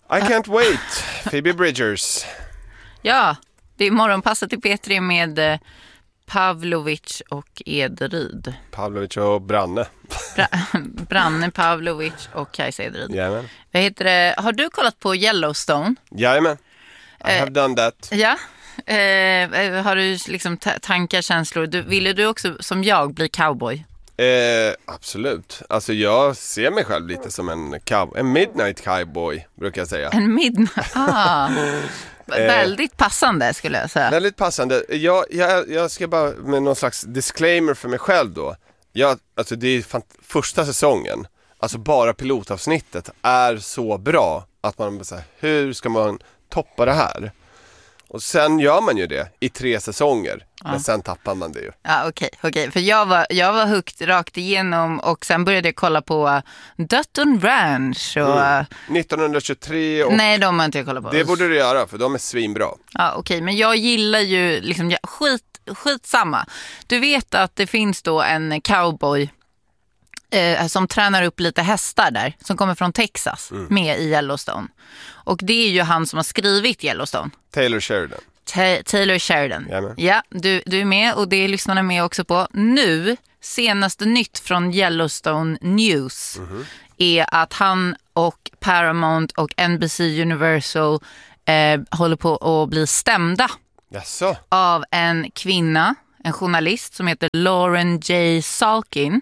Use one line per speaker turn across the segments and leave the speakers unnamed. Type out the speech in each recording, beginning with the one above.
I can't wait. Phoebe Bridgers.
Ja, det är morgonpasset i P3 med Pavlovic och Ederyd.
Pavlovic och Branne.
Branne, Pavlovic och Kajsa Ederyd.
Jajamän.
Vad heter det? Har du kollat på Yellowstone?
Jajamän. I have done that.
Ja. Har du liksom tankar, känslor? Ville du också som jag bli cowboy?
Absolut. Alltså jag ser mig själv lite som en midnight cowboy, brukar jag säga.
En midnight? Väldigt passande skulle jag säga.
Väldigt passande. Jag ska bara med någon slags disclaimer för mig själv då. Alltså det är första säsongen. Alltså bara pilotavsnittet är så bra att man säger, hur ska man toppa det här? Och sen gör man ju det i 3 säsonger. Ja. Men sen tappar man det ju.
Ja, okej. För jag var hooked rakt igenom. Och sen började jag kolla på Dutton Ranch och
1923 och...
Nej, de har inte jag kollat på.
Det borde du göra, för de är svinbra.
Ja, okej. Men jag gillar ju liksom, skitsamma. Du vet att det finns då en cowboy som tränar upp lite hästar där, som kommer från Texas med i Yellowstone. Och det är ju han som har skrivit Yellowstone.
Taylor Sheridan.
Taylor Sheridan.
Jamen.
Ja, du är med, och det är lyssnarna med också på. Nu, senaste nytt från Yellowstone News är att han och Paramount och NBC Universal håller på att bli stämda.
Jaså?
Av en kvinna, en journalist som heter Lauren J. Salkin.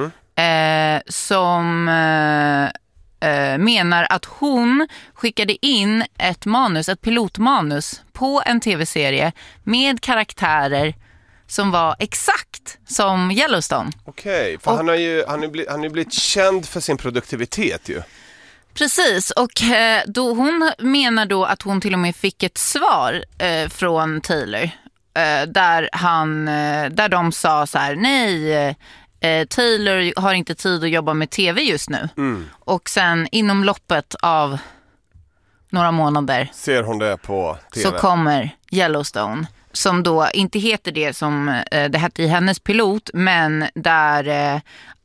Som menar att hon skickade in ett pilotmanus på en tv-serie med karaktärer som var exakt som Yellowstone.
Okej, för han har ju blivit känd för sin produktivitet ju.
Precis, och då hon menar då att hon till och med fick ett svar från Taylor där de sa så här: nej, Taylor har inte tid att jobba med tv just nu. Och sen inom loppet av några månader
ser hon det på tv.
Så kommer Yellowstone, som då inte heter det som det hette i hennes pilot, men där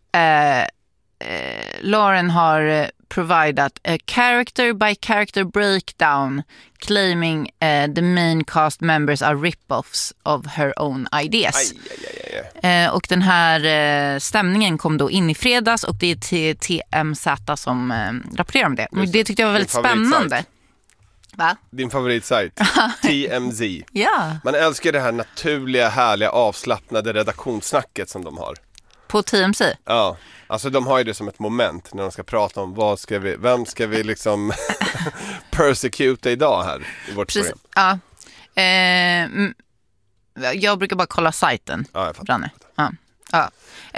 Lauren har providat a character by character breakdown claiming the main cast members are rip-offs of her own ideas. Och den här stämningen kom då in i fredags, och det är TMZ som rapporterar om det. Det tyckte jag var väldigt spännande. Va?
Din favoritsajt, TMZ.
Ja.
Man älskar det här naturliga, härliga, avslappnade redaktionssnacket som de har.
På TMZ?
Ja, alltså de har ju det som ett moment när de ska prata om vem ska vi liksom persecuta idag här i vårt program.
Ja. Jag brukar bara kolla sajten.
Ja, jag fattar.
Ja.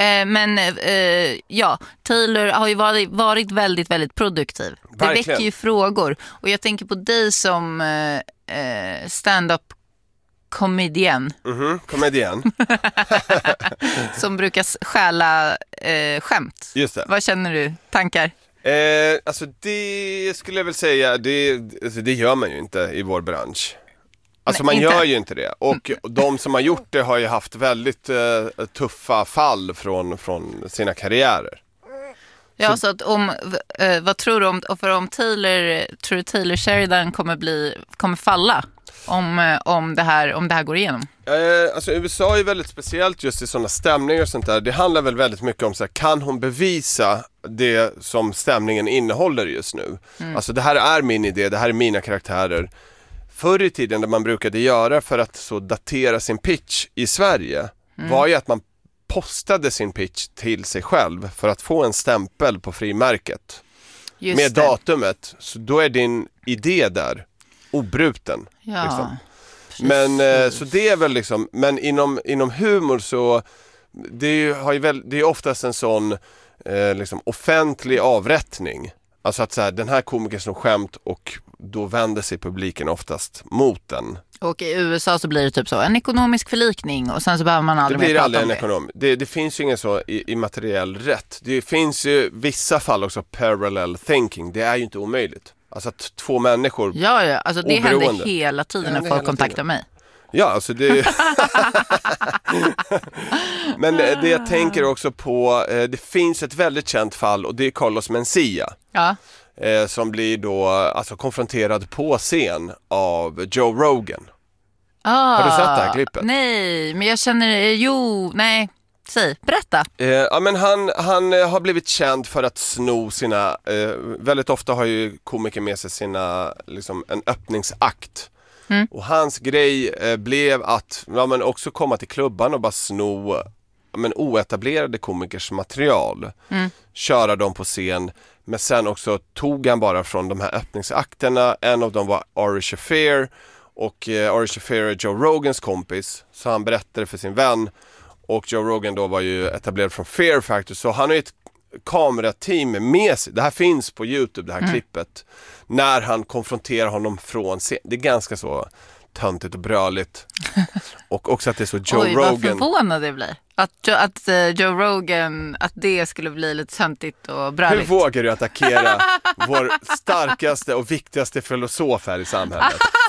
Ja, Taylor har ju varit väldigt, väldigt produktiv. Det väcker ju frågor. Och jag tänker på dig som stand-up comedian.
Comedian.
Som brukar stjäla skämt.
Just det.
Vad känner du? Tankar?
Alltså det skulle jag väl säga, det gör man ju inte i vår bransch. Alltså man gör ju inte det. Och de som har gjort det har ju haft väldigt tuffa fall från sina karriärer.
Ja, så att vad tror du om Taylor Sheridan kommer falla om det här går igenom?
Alltså USA är väldigt speciellt just i sådana stämningar och sånt där. Det handlar väl väldigt mycket om så här, kan hon bevisa det som stämningen innehåller just nu? Alltså det här är min idé, det här är mina karaktärer. Förr i tiden, det man brukade göra för att så datera sin pitch i Sverige var ju att man postade sin pitch till sig själv för att få en stämpel på frimärket. Just med det datumet, så då är din idé där obruten.
Ja,
liksom. Men så det är väl liksom, men inom humor så det är oftast en sån liksom offentlig avrättning. Alltså att så här, den här komikern som skämt, och då vänder sig publiken oftast mot den. Och
i USA så blir det typ så en ekonomisk förlikning, och sen så behöver man aldrig mer prata om det. Det blir aldrig
det finns ju ingen så immateriell rätt. Det finns ju vissa fall också parallel thinking. Det är ju inte omöjligt. Alltså att 2 människor
Ja, alltså det händer hela tiden när folk kontaktar mig.
Ja, alltså det men det jag tänker också på, det finns ett väldigt känt fall, och det är Carlos Mencia.
Ja.
som blir då alltså konfronterad på scen av Joe Rogan. Har du sett det här klippet?
Nej, men jag känner, säg, berätta.
Ja, men han har blivit känd för att sno sina, väldigt ofta har ju komiker med sig sina, liksom en öppningsakt. Och hans grej blev att också komma till klubban och bara sno oetablerade komikers material. Köra dem på scen. Men sen också tog han bara från de här öppningsakterna. En av dem var Ari Shaffir. Och Ari Shaffir är Joe Rogans kompis. Så han berättade för sin vän. Och Joe Rogan då var ju etablerad från Fear Factor. Så han har ju ett kamerateam med sig. Det här finns på YouTube, det här klippet. När han konfronterar honom från scen. Det är ganska så töntigt och bröligt. Och också att det är så Joe Rogan.
Vad förvånad det blir. Att Joe Rogan, att det skulle bli lite töntigt och bröligt.
Hur vågar du attackera vår starkaste och viktigaste filosof här i samhället?